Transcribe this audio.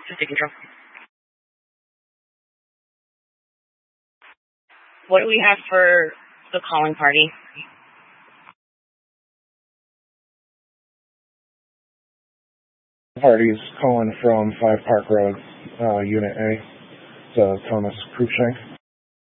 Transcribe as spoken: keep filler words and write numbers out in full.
Safety control. What do we have for the calling party? Party's calling from five Park Road, uh, Unit A. It's uh, Thomas Cruikshank.